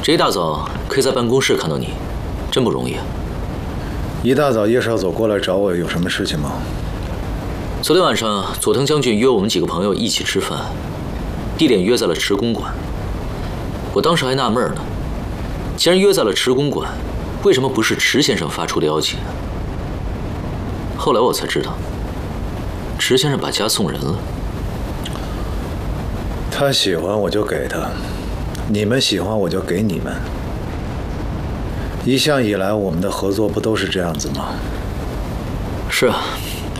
这一大早可以在办公室看到你，真不容易啊。 一大早叶少佐过来找我，有什么事情吗？ 昨天晚上，佐藤将军约我们几个朋友一起吃饭，地点约在了池公馆。我当时还纳闷呢，既然约在了池公馆，为什么不是池先生发出的邀请呢？后来我才知道，池先生把家送人了。 他喜欢我就给他，你们喜欢我就给你们。一向以来，我们的合作不都是这样子吗？ 是啊，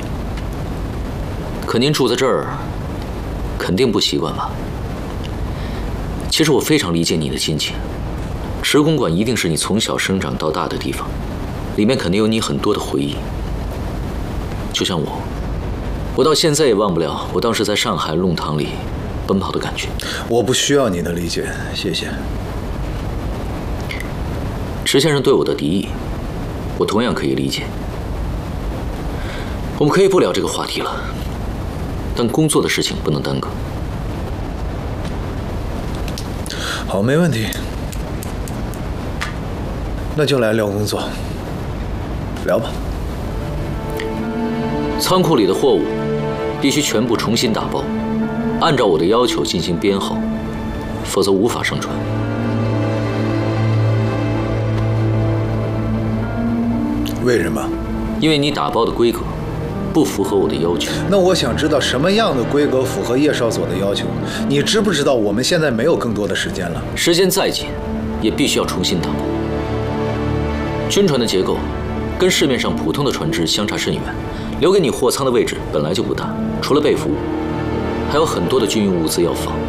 可您住在这儿，肯定不习惯吧？其实我非常理解你的心情。池公馆一定是你从小生长到大的地方，里面肯定有你很多的回忆。就像我到现在也忘不了我当时在上海弄堂里奔跑的感觉。 我不需要你的理解，谢谢。 池先生对我的敌意，我同样可以理解。我们可以不聊这个话题了，但工作的事情不能耽搁。 好，没问题。那就来聊工作，聊吧。 仓库里的货物必须全部重新打包，按照我的要求进行编号，否则无法上船。 为什么？ 因为你打包的规格不符合我的要求。 那我想知道什么样的规格符合叶少佐的要求？你知不知道我们现在没有更多的时间了？ 时间再紧，也必须要重新打包。军船的结构跟市面上普通的船只相差甚远，留给你货舱的位置本来就不大，除了被服，还有很多的军用物资要放。